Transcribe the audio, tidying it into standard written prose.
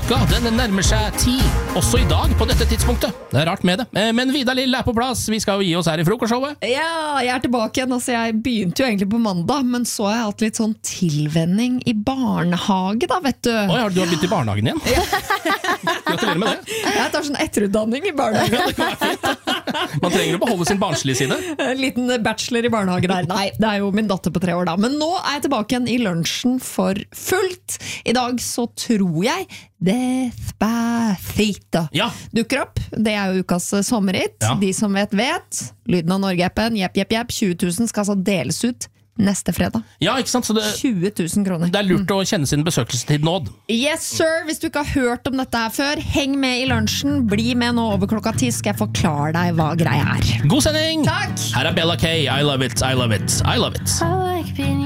Klokka, den nærmer seg 10, også i dag på dette tidspunktet. Det rart med det. Men Vidar Lill på plass, vi skal jo gi oss her i frokostshowet. Ja, jeg tilbake igjen. Altså, jeg begynte jo egentlig på mandag, men så har jeg hatt litt sånn tilvenning i barnehage da, vet du. Du har begynt i barnehagen igjen? Ja. Gratulerer med det. Jeg tar sånn etterutdanning i barnehagen. Ja, det kan være fint. Man trenger å beholde sin barnslige side. En liten bachelor i barnehage der. Nei, det er jo min datter på 3 år da. Men nå er jeg tilbake igjen i lunsjen for fullt. I dag så tror jeg Despacito dukker opp. Det er jo ukas sommerhit. Ja. De som vet. Lyden av Norge-appen. Jepp. 20 000 skal altså deles ut neste fredag. Ja, ikke sant? Så 20 000 kroner. Det er lurt å kjenne sin besøkelsestid nådd. Yes, sir! Hvis du ikke har hørt om dette her før, heng med i lunsjen. Bli med nå over klokka 10, skal jeg forklare deg hva greia er. God sending! Takk! Her er Bella K. I love it, I love it, I love it.